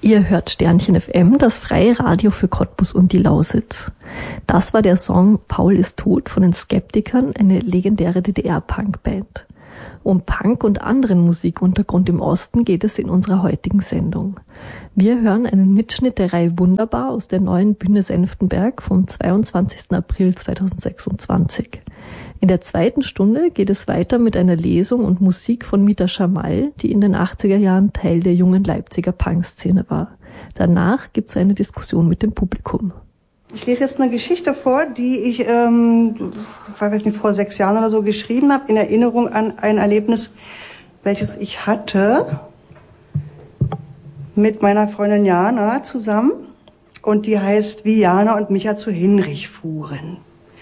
Ihr hört Sternchen FM, das freie Radio für Cottbus und die Lausitz. Das war der Song Paul ist tot von den Skeptikern, eine legendäre DDR-Punkband. Um Punk und anderen Musikuntergrund im Osten geht es in unserer heutigen Sendung. Wir hören einen Mitschnitt der Reihe Wunderbar aus der neuen Bühne Senftenberg vom 22. April 2026. In der zweiten Stunde geht es weiter mit einer Lesung und Musik von Mita Schamal, die in den 80er Jahren Teil der jungen Leipziger Punkszene war. Danach gibt es eine Diskussion mit dem Publikum. Ich lese jetzt eine Geschichte vor, die ich vor 6 Jahren oder so geschrieben habe, in Erinnerung an ein Erlebnis, welches ich hatte mit meiner Freundin Jana zusammen. Und die heißt, wie Jana und Micha zu Hinrich fuhren.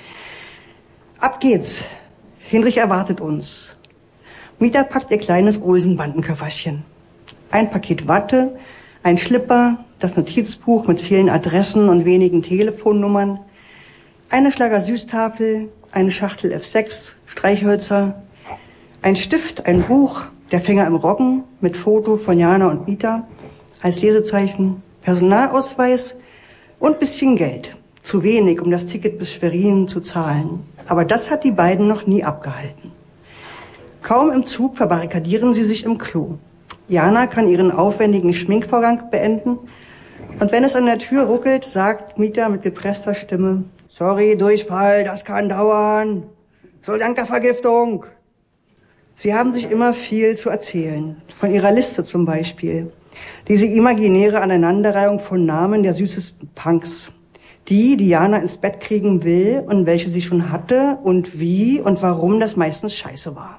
Ab geht's. Hinrich erwartet uns. Mita packt ihr kleines Olsen-Bandenköfferchen. Ein Paket Watte, ein Schlipper, das Notizbuch mit vielen Adressen und wenigen Telefonnummern, eine Schlager-Süßtafel, eine Schachtel F6, Streichhölzer, ein Stift, ein Buch, der Fänger im Roggen mit Foto von Jana und Mita als Lesezeichen, Personalausweis und bisschen Geld. Zu wenig, um das Ticket bis Schwerin zu zahlen. Aber das hat die beiden noch nie abgehalten. Kaum im Zug verbarrikadieren sie sich im Klo. Jana kann ihren aufwendigen Schminkvorgang beenden. Und wenn es an der Tür ruckelt, sagt Mita mit gepresster Stimme, sorry, Durchfall, das kann dauern. Soldanka-Vergiftung. Sie haben sich immer viel zu erzählen. Von ihrer Liste zum Beispiel. Diese imaginäre Aneinanderreihung von Namen der süßesten Punks. Die Jana ins Bett kriegen will und welche sie schon hatte und wie und warum das meistens scheiße war.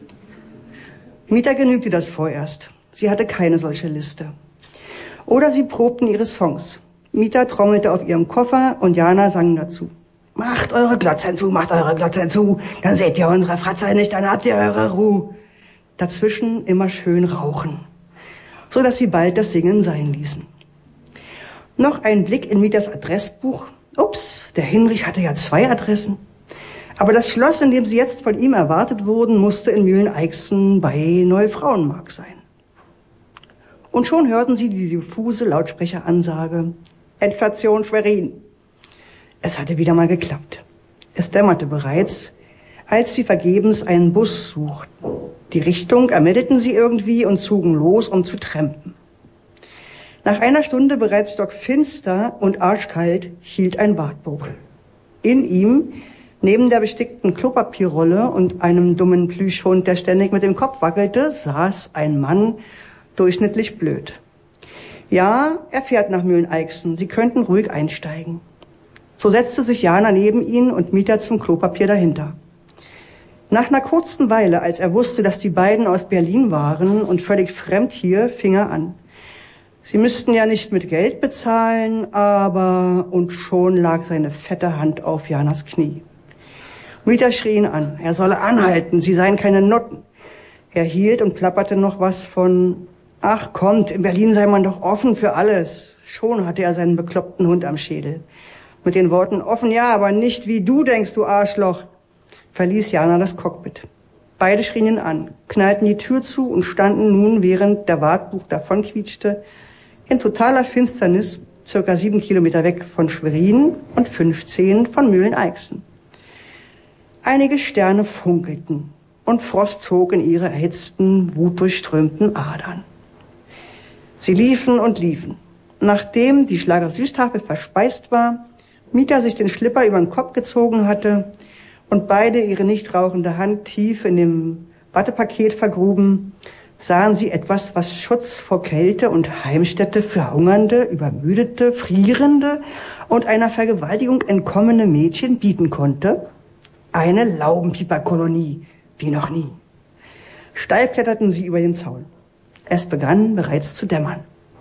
Mita genügte das vorerst. Sie hatte keine solche Liste. Oder sie probten ihre Songs. Mita trommelte auf ihrem Koffer und Jana sang dazu. Macht eure Glotzen zu, dann seht ihr unsere Fratze nicht, dann habt ihr eure Ruhe. Dazwischen immer schön rauchen, so dass sie bald das Singen sein ließen. Noch ein Blick in Mitas Adressbuch. Ups, der Hinrich hatte ja 2 Adressen. Aber das Schloss, in dem sie jetzt von ihm erwartet wurden, musste in Mühlen-Eichsen bei Neufrauenmark sein. Und schon hörten sie die diffuse Lautsprecheransage. Endstation Schwerin. Es hatte wieder mal geklappt. Es dämmerte bereits, als sie vergebens einen Bus suchten. Die Richtung ermittelten sie irgendwie und zogen los, um zu trampen. Nach einer Stunde bereits stockfinster und arschkalt hielt ein Wartburg. In ihm, neben der bestickten Klopapierrolle und einem dummen Plüschhund, der ständig mit dem Kopf wackelte, saß ein Mann, durchschnittlich blöd. Ja, er fährt nach Mühlen-Eichsen. Sie könnten ruhig einsteigen. So setzte sich Jana neben ihn und Mita zum Klopapier dahinter. Nach einer kurzen Weile, als er wusste, dass die beiden aus Berlin waren und völlig fremd hier, fing er an. Sie müssten ja nicht mit Geld bezahlen, aber... Und schon lag seine fette Hand auf Janas Knie. Mita schrie ihn an. Er solle anhalten, sie seien keine Nutten. Er hielt und plapperte noch was von... Ach kommt, in Berlin sei man doch offen für alles. Schon hatte er seinen bekloppten Hund am Schädel. Mit den Worten offen ja, aber nicht wie du denkst, du Arschloch, verließ Jana das Cockpit. Beide schrien ihn an, knallten die Tür zu und standen nun, während der Wartbuch davonquietschte, in totaler Finsternis, circa 7 Kilometer weg von Schwerin und 15 von Mühlen-Eichsen. Einige Sterne funkelten und Frost zog in ihre erhitzten, wutdurchströmten Adern. Sie liefen und liefen. Nachdem die Schlager-Süßtafel verspeist war, Mita sich den Schlipper über den Kopf gezogen hatte und beide ihre nicht rauchende Hand tief in dem Wattepaket vergruben, sahen sie etwas, was Schutz vor Kälte und Heimstätte für hungernde, übermüdete, frierende und einer Vergewaltigung entkommene Mädchen bieten konnte. Eine Laubenpieperkolonie, wie noch nie. Steif kletterten sie über den Zaun. Es begann bereits zu dämmern.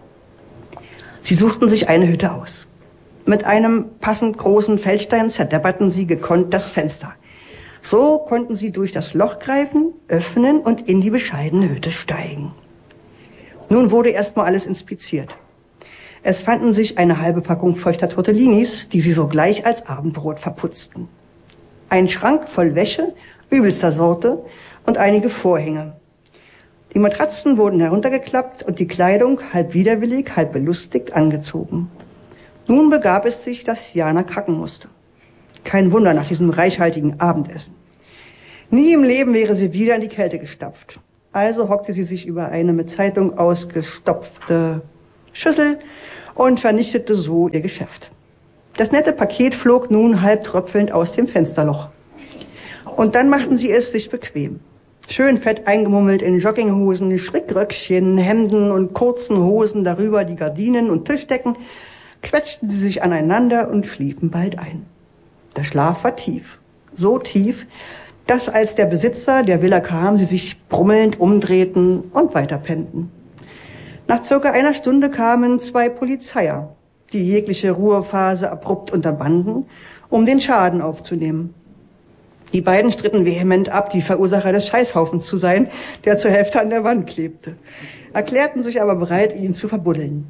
Sie suchten sich eine Hütte aus. Mit einem passend großen Feldstein zerdepperten sie gekonnt das Fenster. So konnten sie durch das Loch greifen, öffnen und in die bescheidene Hütte steigen. Nun wurde erstmal alles inspiziert. Es fanden sich eine halbe Packung feuchter Tortellinis, die sie sogleich als Abendbrot verputzten. Ein Schrank voll Wäsche, übelster Sorte und einige Vorhänge. Die Matratzen wurden heruntergeklappt und die Kleidung, halb widerwillig, halb belustigt, angezogen. Nun begab es sich, dass Jana kacken musste. Kein Wunder nach diesem reichhaltigen Abendessen. Nie im Leben wäre sie wieder in die Kälte gestapft. Also hockte sie sich über eine mit Zeitung ausgestopfte Schüssel und vernichtete so ihr Geschäft. Das nette Paket flog nun halb tröpfelnd aus dem Fensterloch. Und dann machten sie es sich bequem. Schön fett eingemummelt in Jogginghosen, Strickröckchen, Hemden und kurzen Hosen, darüber die Gardinen und Tischdecken, quetschten sie sich aneinander und schliefen bald ein. Der Schlaf war tief, so tief, dass als der Besitzer der Villa kam, sie sich brummelnd umdrehten und weiterpennten. Nach circa einer Stunde kamen 2 Polizeier, die jegliche Ruhephase abrupt unterbanden, um den Schaden aufzunehmen. Die beiden stritten vehement ab, die Verursacher des Scheißhaufens zu sein, der zur Hälfte an der Wand klebte, erklärten sich aber bereit, ihn zu verbuddeln.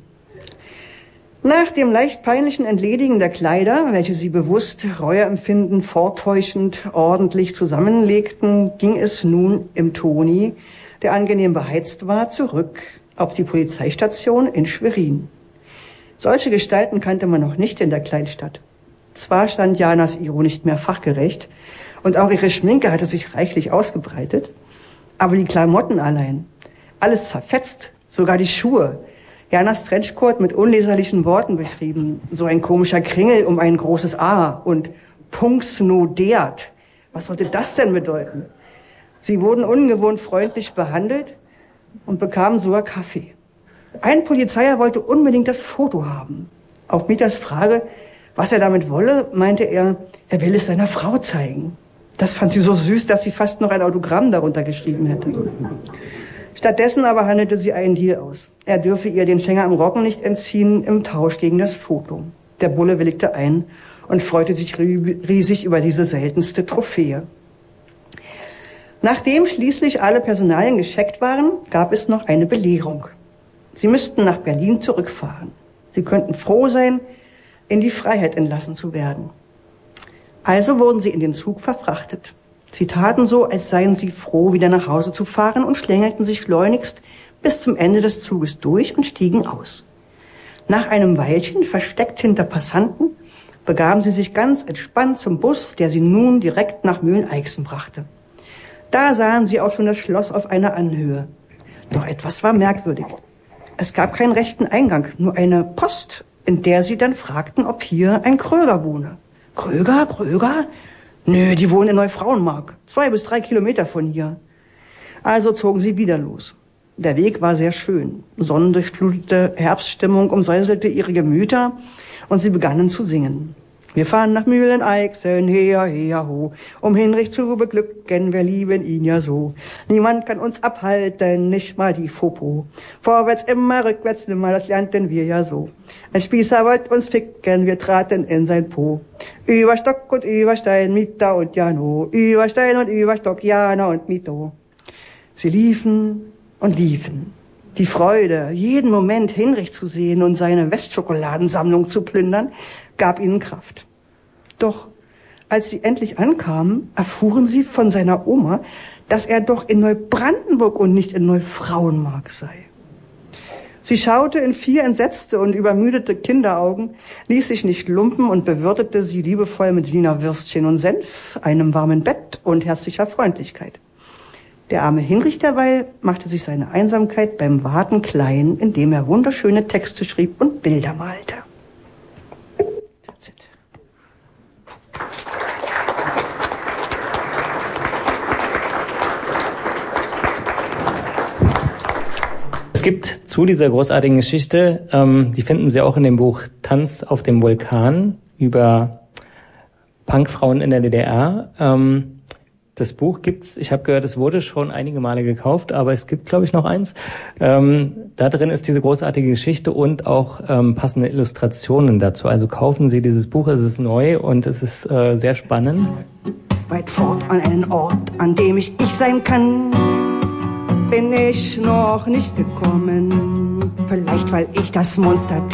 Nach dem leicht peinlichen Entledigen der Kleider, welche sie bewusst Reueempfinden vortäuschend ordentlich zusammenlegten, ging es nun im Toni, der angenehm beheizt war, zurück auf die Polizeistation in Schwerin. Solche Gestalten kannte man noch nicht in der Kleinstadt. Zwar stand Janas Iro nicht mehr fachgerecht und auch ihre Schminke hatte sich reichlich ausgebreitet, aber die Klamotten allein, alles zerfetzt, sogar die Schuhe, Janas Trenchcoat mit unleserlichen Worten beschrieben, so ein komischer Kringel um ein großes A und Punksnodeert. Was sollte das denn bedeuten? Sie wurden ungewohnt freundlich behandelt und bekamen sogar Kaffee. Ein Polizeier wollte unbedingt das Foto haben. Auf Mieters Frage, was er damit wolle, meinte er will es seiner Frau zeigen. Das fand sie so süß, dass sie fast noch ein Autogramm darunter geschrieben hätte. Stattdessen aber handelte sie einen Deal aus. Er dürfe ihr den Fänger am Rocken nicht entziehen im Tausch gegen das Foto. Der Bulle willigte ein und freute sich riesig über diese seltenste Trophäe. Nachdem schließlich alle Personalien gecheckt waren, gab es noch eine Belehrung. Sie müssten nach Berlin zurückfahren. Sie könnten froh sein, in die Freiheit entlassen zu werden. Also wurden sie in den Zug verfrachtet. Sie taten so, als seien sie froh, wieder nach Hause zu fahren und schlängelten sich schleunigst bis zum Ende des Zuges durch und stiegen aus. Nach einem Weilchen, versteckt hinter Passanten, begaben sie sich ganz entspannt zum Bus, der sie nun direkt nach Mühleneixen brachte. Da sahen sie auch schon das Schloss auf einer Anhöhe. Doch etwas war merkwürdig. Es gab keinen rechten Eingang, nur eine Post, in der sie dann fragten, ob hier ein Kröger wohne. Kröger? Nö, die wohnen in Neufrauenmark, 2 bis 3 Kilometer von hier. Also zogen sie wieder los. Der Weg war sehr schön. Sonnendurchflutete Herbststimmung umsäuselte ihre Gemüter und sie begannen zu singen. Wir fahren nach Mühleneixen, her, ho, um Hinrich zu beglücken, wir lieben ihn ja so. Niemand kann uns abhalten, nicht mal die Fopo. Vorwärts immer, rückwärts nimmer, das lernten wir ja so. Ein Spießer wollte uns ficken, wir traten in sein Po. Über Stock und über Stein, Mita und Jano, über Stein und über Stock, Jana und Mito. Sie liefen und liefen. Die Freude, jeden Moment Hinrich zu sehen und seine Westschokoladensammlung zu plündern, gab ihnen Kraft. Doch als sie endlich ankamen, erfuhren sie von seiner Oma, dass er doch in Neubrandenburg und nicht in Neufrauenmark sei. Sie schaute in 4 entsetzte und übermüdete Kinderaugen, ließ sich nicht lumpen und bewirtete sie liebevoll mit Wiener Würstchen und Senf, einem warmen Bett und herzlicher Freundlichkeit. Der arme Hinrich derweil machte sich seine Einsamkeit beim Warten klein, indem er wunderschöne Texte schrieb und Bilder malte. That's it. Es gibt zu dieser großartigen Geschichte, die finden Sie auch in dem Buch Tanz auf dem Vulkan über Punkfrauen in der DDR. Das Buch gibt's, ich habe gehört, es wurde schon einige Male gekauft, aber es gibt, glaube ich, noch eins. Da drin ist diese großartige Geschichte und auch passende Illustrationen dazu. Also kaufen Sie dieses Buch, es ist neu und es ist sehr spannend. Weit fort an einen Ort, an dem ich sein kann, bin ich noch nicht gekommen. Vielleicht, weil ich das Monster